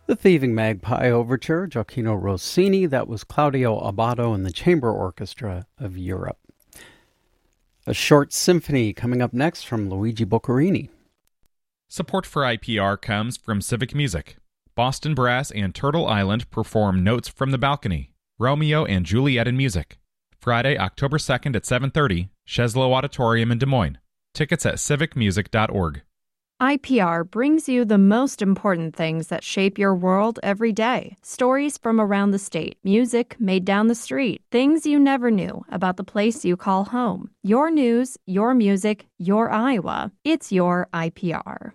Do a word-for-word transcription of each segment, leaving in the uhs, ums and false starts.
The Thieving Magpie Overture, Gioacchino Rossini. That was Claudio Abbado and the Chamber Orchestra of Europe. A short symphony coming up next from Luigi Boccherini. Support for I P R comes from Civic Music. Boston Brass and Turtle Island perform Notes from the Balcony, Romeo and Juliet in Music. Friday, October second at seven thirty, Cheslow Auditorium in Des Moines. Tickets at civic music dot org. I P R brings you the most important things that shape your world every day. Stories from around the state, music made down the street, things you never knew about the place you call home. Your news, your music, your Iowa. It's your I P R.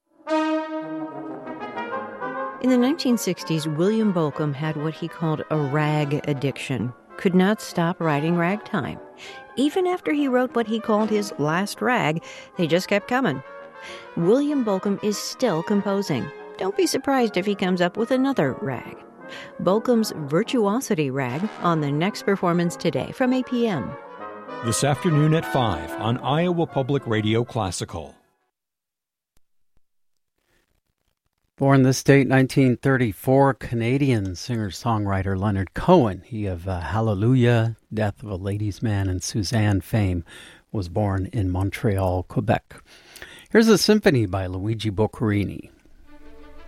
In the nineteen sixties, William Bolcom had what he called a rag addiction. Could not stop writing ragtime. Even after he wrote what he called his last rag, they just kept coming. William Bolcom is still composing. Don't be surprised if he comes up with another rag. Bolcom's Virtuosity Rag on the next performance today from eight p.m. This afternoon at five on Iowa Public Radio Classical. Born this date, nineteen thirty-four, Canadian singer-songwriter Leonard Cohen, he of uh, Hallelujah, Death of a Ladies' Man, and Suzanne fame, was born in Montreal, Quebec. Here's a symphony by Luigi Boccherini.